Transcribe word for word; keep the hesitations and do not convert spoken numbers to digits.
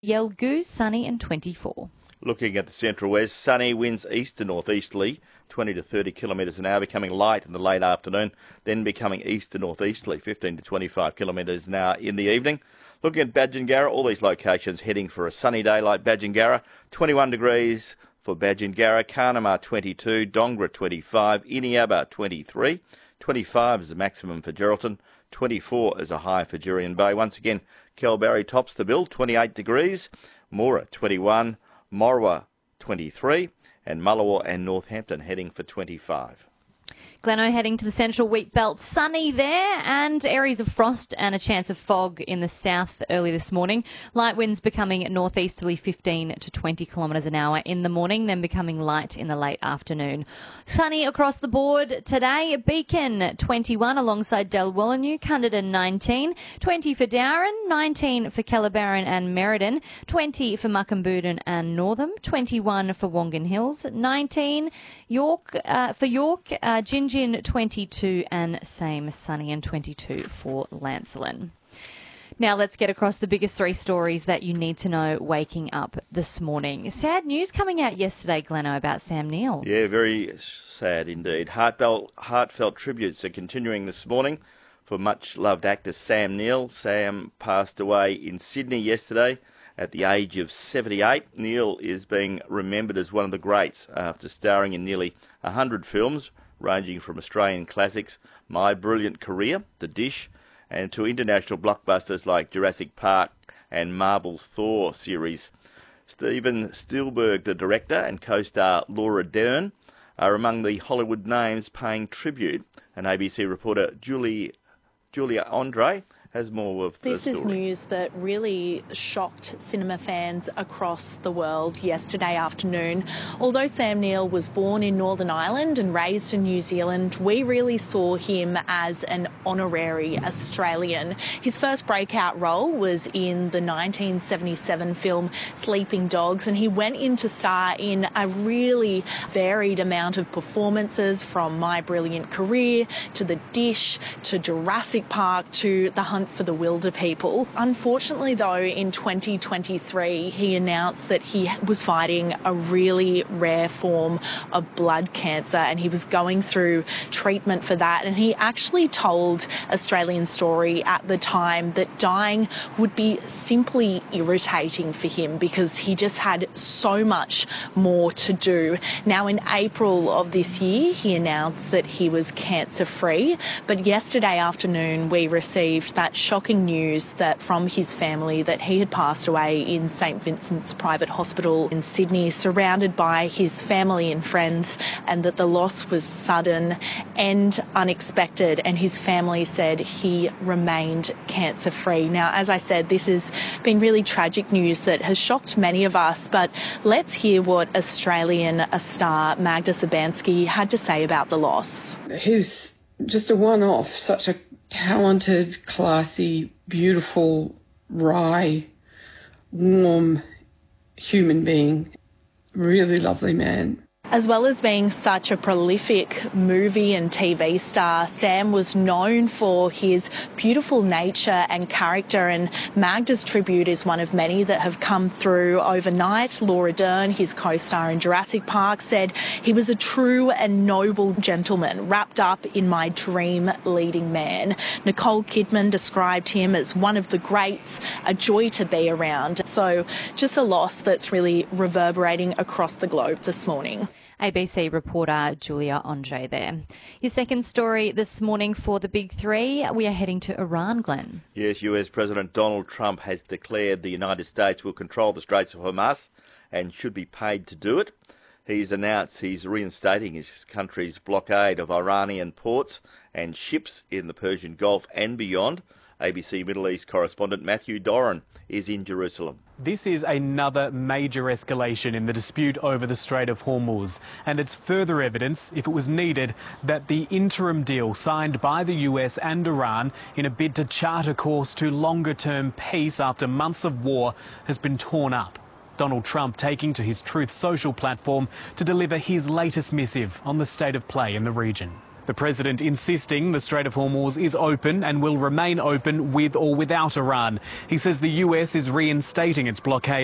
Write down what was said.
Yelgoo, sunny and twenty-four. Looking at the central west, sunny, winds east to northeasterly, twenty to thirty kilometres an hour, becoming light in the late afternoon, then becoming east to northeasterly, fifteen to twenty-five kilometres an hour in the evening. Looking at Badgingarra, all these locations heading for a sunny day like Badgingarra, twenty-one degrees for Badgingarra, Carnamah twenty-two, Dongra twenty-five, Iniaba twenty-three, twenty-five is the maximum for Geraldton, twenty-four is a high for Jurien Bay. Once again, Kalbarri tops the bill, twenty-eight degrees, Moora twenty-one, Morwa twenty-three, and Mullawa and Northampton heading for twenty-five. Gleno heading to the central wheat belt, sunny there and areas of frost and a chance of fog in the south early this morning. Light winds becoming northeasterly fifteen to twenty kilometres an hour in the morning, then becoming light in the late afternoon. Sunny across the board today. Beacon twenty-one alongside Dalwallinu, Cunderdin nineteen, twenty for Darren, nineteen for Kellerbarron and Merredin, twenty for Muckamboodin and Northam, twenty-one for Wongan Hills, nineteen York uh, for York, uh, Gingin twenty-two and same sunny and twenty-two for Lancelin. Now let's get across the biggest three stories that you need to know waking up this morning. Sad news coming out yesterday, Gleno, about Sam Neill. Yeah, very sad indeed. Heartfelt, heartfelt tributes are continuing this morning for much-loved actor Sam Neill. Sam passed away in Sydney yesterday at the age of seventy-eight. Neill is being remembered as one of the greats after starring in nearly one hundred films, ranging from Australian classics My Brilliant Career, The Dish, and to international blockbusters like Jurassic Park and Marvel's Thor series. Steven Spielberg, the director, and co-star Laura Dern are among the Hollywood names paying tribute, and A B C reporter Julie, Julia Andre has more of the This story. is news that really shocked cinema fans across the world yesterday afternoon. Although Sam Neill was born in Northern Ireland and raised in New Zealand, we really saw him as an honorary Australian. His first breakout role was in the nineteen seventy-seven film Sleeping Dogs, and he went in to star in a really varied amount of performances, from My Brilliant Career to The Dish to Jurassic Park to The Hunt for the Wilder People. Unfortunately, though, in twenty twenty-three, he announced that he was fighting a really rare form of blood cancer and he was going through treatment for that. And he actually told Australian Story at the time that dying would be simply irritating for him because he just had so much more to do. Now, in April of this year, he announced that he was cancer-free, but yesterday afternoon we received that shocking news that from his family that he had passed away in St Vincent's Private Hospital in Sydney, surrounded by his family and friends, and that the loss was sudden and unexpected, and his family said he remained cancer-free. Now, as I said, this has been really tragic news that has shocked many of us, but let's hear what Australian star Magda Szubanski had to say about the loss. He was just a one-off, such a talented, classy, beautiful, wry, warm human being. Really lovely man. As well as being such a prolific movie and T V star, Sam was known for his beautiful nature and character, and Magda's tribute is one of many that have come through overnight. Laura Dern, his co-star in Jurassic Park, said he was a true and noble gentleman, wrapped up in my dream leading man. Nicole Kidman described him as one of the greats, a joy to be around. So just a loss that's really reverberating across the globe this morning. A B C reporter Julia Andre there. Your second story this morning for the big three. We are heading to Iran, Glenn. Yes, U S President Donald Trump has declared the United States will control the Straits of Hormuz and should be paid to do it. He's announced he's reinstating his country's blockade of Iranian ports and ships in the Persian Gulf and beyond. A B C Middle East correspondent Matthew Doran is in Jerusalem. This is another major escalation in the dispute over the Strait of Hormuz, and it's further evidence, if it was needed, that the interim deal signed by the U S and Iran in a bid to chart a course to longer-term peace after months of war has been torn up. Donald Trump taking to his Truth Social platform to deliver his latest missive on the state of play in the region. The president insisting the Strait of Hormuz is open and will remain open with or without Iran. He says the U S is reinstating its blockade